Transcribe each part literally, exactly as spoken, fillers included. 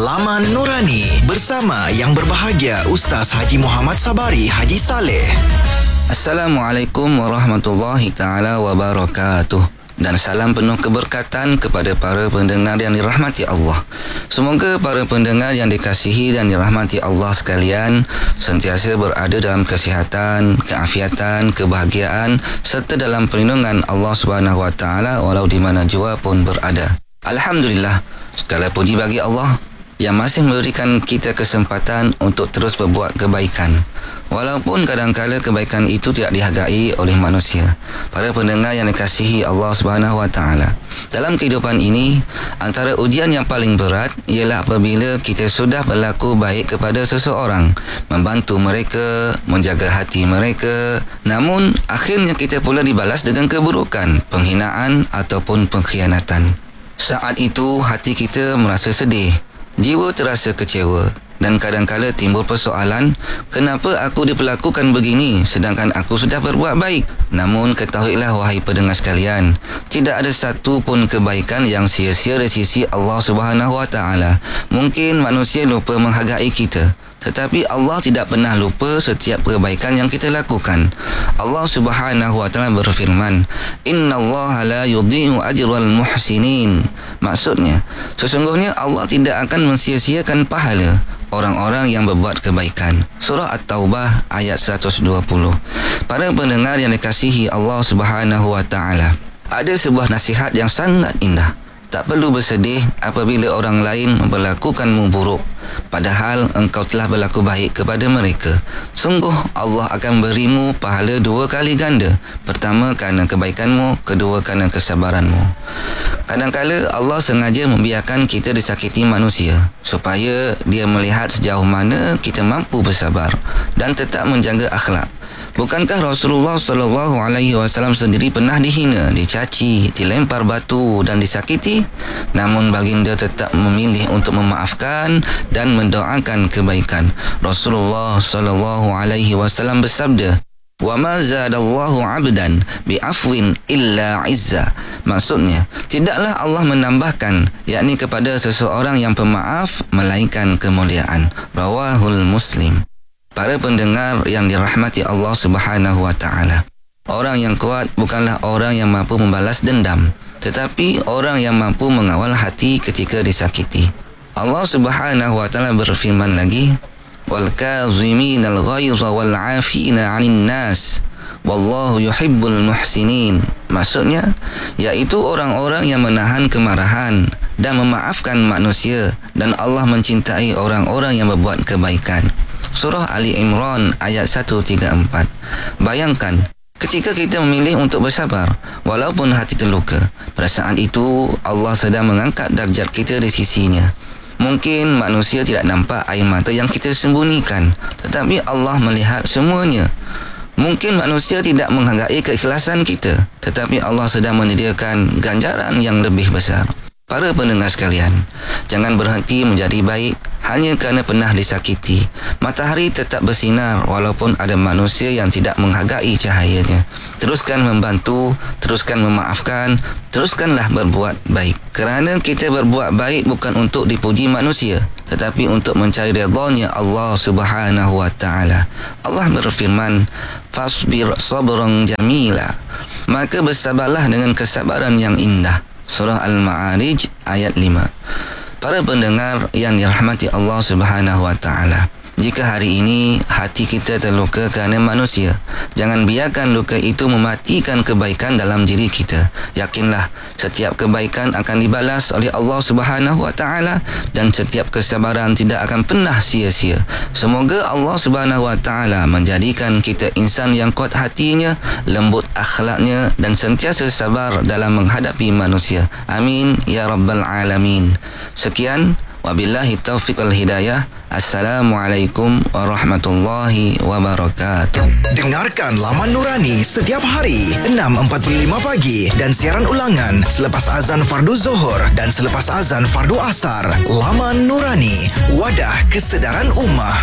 Laman Nurani bersama yang berbahagia Ustaz Haji Muhammad Sabari Haji Saleh. Assalamualaikum warahmatullahi taala wabarakatuh. Dan salam penuh keberkatan kepada para pendengar yang dirahmati Allah. Semoga para pendengar yang dikasihi dan dirahmati Allah sekalian sentiasa berada dalam kesihatan, keafiatan, kebahagiaan serta dalam perlindungan Allah Subhanahu Wa Taala walau di mana jua pun berada. Alhamdulillah, segala puji bagi Allah yang masih memberikan kita kesempatan untuk terus berbuat kebaikan. Walaupun kadang-kala kebaikan itu tidak dihargai oleh manusia. Para pendengar yang dikasihi Allah Subhanahu Wa Taala, dalam kehidupan ini, antara ujian yang paling berat ialah apabila kita sudah berlaku baik kepada seseorang, membantu mereka, menjaga hati mereka, namun akhirnya kita pula dibalas dengan keburukan, penghinaan ataupun pengkhianatan. Saat itu hati kita merasa sedih, jiwa terasa kecewa dan kadang-kala timbul persoalan, kenapa aku diperlakukan begini sedangkan aku sudah berbuat baik? Namun ketahuilah wahai pendengar sekalian, tidak ada satu pun kebaikan yang sia-sia dari sisi Allah Subhanahu Wa Taala. Mungkin manusia lupa menghargai kita, tetapi Allah tidak pernah lupa setiap kebaikan yang kita lakukan. Allah Subhanahu Wa Taala berfirman, "Innallaha la yudhi'u ajral muhsinin." Maksudnya, sesungguhnya Allah tidak akan mensia-siakan pahala orang-orang yang berbuat kebaikan. Surah At-Taubah ayat seratus dua puluh. Para pendengar yang dikasihi Allah Subhanahu Wa Taala, ada sebuah nasihat yang sangat indah. Tak perlu bersedih apabila orang lain memperlakukanmu buruk, padahal engkau telah berlaku baik kepada mereka. Sungguh Allah akan berimu pahala dua kali ganda. Pertama kerana kebaikanmu, kedua kerana kesabaranmu. Kadang-kala Allah sengaja membiarkan kita disakiti manusia supaya dia melihat sejauh mana kita mampu bersabar dan tetap menjaga akhlak. Bukankah Rasulullah sallallahu alaihi wasallam sendiri pernah dihina, dicaci, dilempar batu dan disakiti? Namun baginda tetap memilih untuk memaafkan dan mendoakan kebaikan. Rasulullah sallallahu alaihi wasallam bersabda, "Wa ma zadallahu 'abdan bi'afwin illa 'izza." Maksudnya, tidaklah Allah menambahkan, yakni kepada seseorang yang pemaaf melainkan kemuliaan. Rawahul Muslim. Para pendengar yang dirahmati Allah Subhanahu Wa Taala, orang yang kuat bukanlah orang yang mampu membalas dendam, tetapi orang yang mampu mengawal hati ketika disakiti. Allah Subhanahu Wa Taala berfirman lagi, "Wal kaziminal ghaiza wal 'afina 'anil nas, wallahu yuhibbul muhsinin." Maksudnya, yaitu orang-orang yang menahan kemarahan dan memaafkan manusia, dan Allah mencintai orang-orang yang berbuat kebaikan. Surah Ali Imran ayat seratus tiga puluh empat. Bayangkan, ketika kita memilih untuk bersabar walaupun hati terluka, pada saat itu Allah sedang mengangkat darjat kita di sisinya. Mungkin manusia tidak nampak air mata yang kita sembunyikan, tetapi Allah melihat semuanya. Mungkin manusia tidak menghargai keikhlasan kita, tetapi Allah sedang menyediakan ganjaran yang lebih besar. Para pendengar sekalian, jangan berhenti menjadi baik hanya kerana pernah disakiti. Matahari tetap bersinar walaupun ada manusia yang tidak menghargai cahayanya. Teruskan membantu, teruskan memaafkan, teruskanlah berbuat baik. Kerana kita berbuat baik bukan untuk dipuji manusia, tetapi untuk mencari ridhanya Allah Subhanahu Wa Taala. Allah berfirman, "Fasbir sabran jamila." Maka bersabarlah dengan kesabaran yang indah. Surah Al-Ma'arij ayat lima. Para pendengar yang dirahmati Allah Subhanahu Wa Taala, jika hari ini hati kita terluka kerana manusia, jangan biarkan luka itu mematikan kebaikan dalam diri kita. Yakinlah, setiap kebaikan akan dibalas oleh Allah Subhanahu Wa Taala dan setiap kesabaran tidak akan pernah sia-sia. Semoga Allah Subhanahu Wa Taala menjadikan kita insan yang kuat hatinya, lembut akhlaknya dan sentiasa sabar dalam menghadapi manusia. Amin ya rabbal alamin. Sekian, wabillahi taufiq wal hidayah. Assalamualaikum warahmatullahi wabarakatuh. Dengarkan Laman Nurani setiap hari enam empat puluh lima pagi dan siaran ulangan selepas azan fardu Zuhur dan selepas azan fardu Asar. Laman Nurani, wadah kesedaran ummah.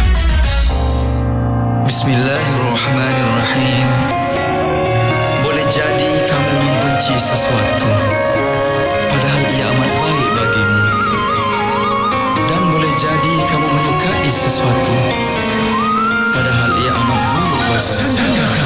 Bismillahirrahmanirrahim. Boleh jadi kamu membenci sesuatu,